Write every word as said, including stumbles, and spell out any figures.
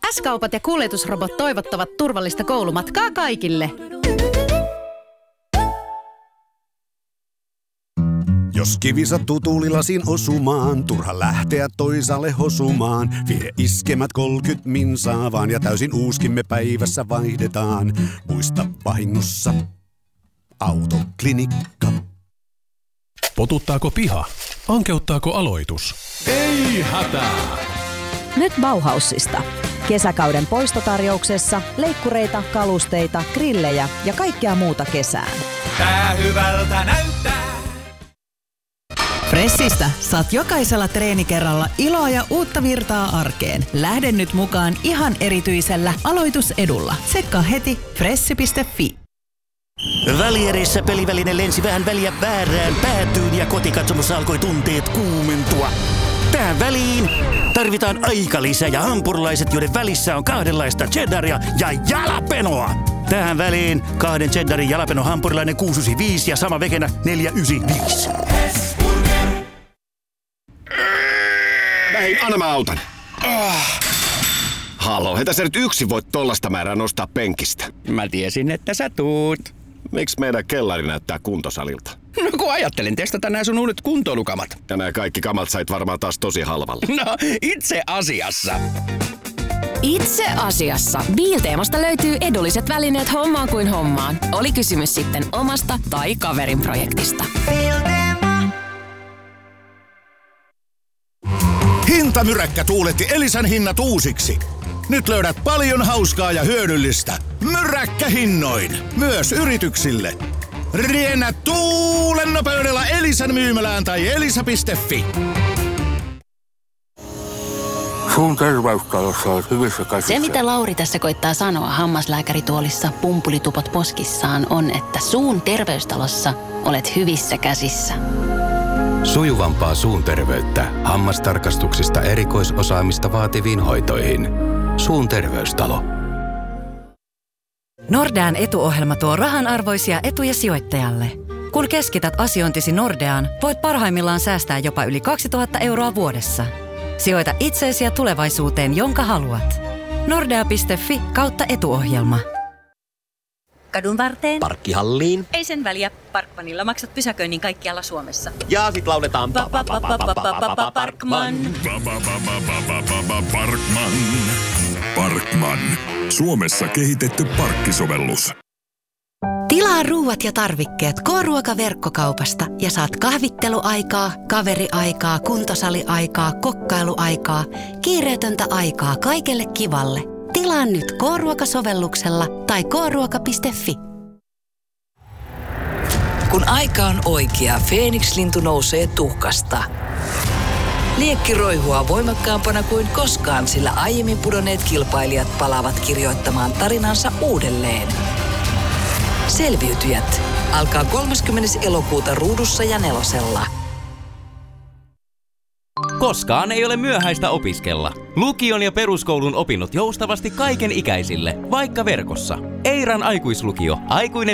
S-kaupat ja kuljetusrobot toivottavat turvallista koulumatkaa kaikille. Jos kivi sattuu tuulilasin osumaan, turha lähteä toisaalle hosumaan. Vie iskemät kolkyt minsaa vaan ja täysin uuskimme päivässä vaihdetaan. Muista vahingossa Autoklinikka. Potuttaako piha? Ankeuttaako aloitus? Ei hätää! Nyt Bauhausista. Kesäkauden poistotarjouksessa leikkureita, kalusteita, grillejä ja kaikkea muuta kesään. Tää hyvältä näyttää! Fressistä saat jokaisella treenikerralla iloa ja uutta virtaa arkeen. Lähde nyt mukaan ihan erityisellä aloitusedulla. Tsekkaa heti fressi piste fi. Välierissä peliväline lensi vähän väliä väärään päätyyn ja kotikatsomossa alkoi tunteet kuumentua. Tähän väliin tarvitaan aikalisä ja hampurilaiset, joiden välissä on kahdenlaista cheddaria ja jalapenoa. Tähän väliin kahden cheddarin jalapeno hampurilainen kuusi yhdeksänkymmentäviisi ja sama vekenä neljä yhdeksänkymmentäviisi. Näin, anna mä autan. Oh. Halo, hetä sä nyt yksin voit tollasta määrää nostaa penkistä. Mä tiesin, että sä tuut. Miksi meidän kellari näyttää kuntosalilta? No kun ajattelin testata nää sun uudet kuntoilukamat. Ja nää kaikki kamat sait varmaan taas tosi halvalla. No, itse asiassa. Itse asiassa. Biilteemasta löytyy edulliset välineet hommaan kuin hommaan. Oli kysymys sitten omasta tai kaverin projektista. Biilteema. Hintamyräkkä tuuletti Elisan hinnat uusiksi. Nyt löydät paljon hauskaa ja hyödyllistä. Myräkkähinnoin. Myös yrityksille. Riennä tuulen nopeudella Elisan myymälään tai elisa piste fi. Suun terveystalossa on hyvissä käsissä. Se, mitä Lauri tässä koittaa sanoa hammaslääkärituolissa pumpulitupot poskissaan, on, että suun terveystalossa olet hyvissä käsissä. Sujuvampaa suun terveyttä hammastarkastuksista erikoisosaamista vaativiin hoitoihin. Suun terveystalo. Nordean etuohjelma tuo rahanarvoisia etuja sijoittajalle. Kun keskität asiointisi Nordeaan, voit parhaimmillaan säästää jopa yli kaksituhatta euroa vuodessa. Sijoita itseesi ja tulevaisuuteen, jonka haluat. Nordea piste fi kautta etuohjelma. Kadun varteen. Parkkihalliin. Ei sen väliä. Parkmanilla maksat pysäköinnin kaikkialla Suomessa. Ja sit lauletaan Parkman. Parkman. Parkman. Suomessa kehitetty parkkisovellus. Tilaa ruuat ja tarvikkeet K-ruoka-verkkokaupasta ja saat kahvitteluaikaa, kaveriaikaa, kuntosaliaikaa, kokkailuaikaa, kiireetöntä aikaa kaikelle kivalle. Tilaa nyt K-ruoka-sovelluksella tai k ruoka piste fi. Kun aika on oikea, Feeniks-lintu nousee tuhkasta. Liekki roihua voimakkaampana kuin koskaan, sillä aiemmin pudonneet kilpailijat palaavat kirjoittamaan tarinansa uudelleen. Selviytyjät alkaa kolmaskymmenes elokuuta Ruudussa ja Nelosella. Koskaan ei ole myöhäistä opiskella. Lukion ja peruskoulun opinnot joustavasti kaiken ikäisille, vaikka verkossa. Eiran aikuislukio. Aikuinen